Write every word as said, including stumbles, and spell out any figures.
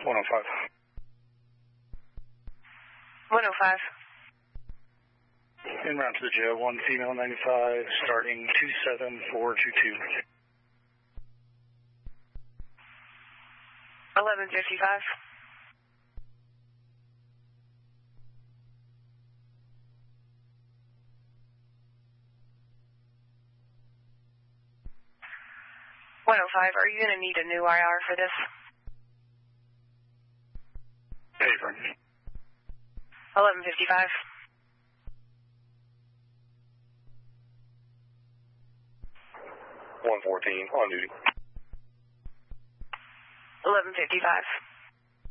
one oh five. one oh five. En route to the jail, one female ninety-five, starting two seven four two two. eleven fifty-five. one oh five, are you going to need a new I R for this? Paper. eleven fifty-five. one fourteen, on duty. eleven fifty-five.